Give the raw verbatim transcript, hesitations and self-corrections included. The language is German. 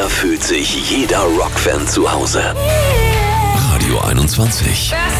Hier fühlt sich jeder Rockfan zu Hause. Radio einundzwanzig.